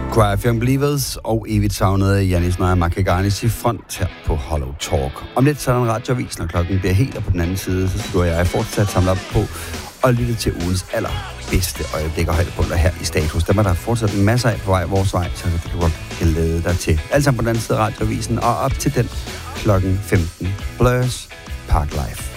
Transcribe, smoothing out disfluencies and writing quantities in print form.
Choir of Young Believers og evigt savnede Janis Naja Markaganis i front her på Hollow Talk. Om lidt så er der en radioavis, når klokken bliver helt, og på den anden side, så skal jeg fortsat samle op på og lytte til ugens allerbedste øjeblik og højdepunkter her i Status. Dem er der fortsat masser af på vej vores vej, så det kan godt glæde dig til. Alt sammen på den anden side af radioavisen, og op til den klokken 15. Blurs Park Life.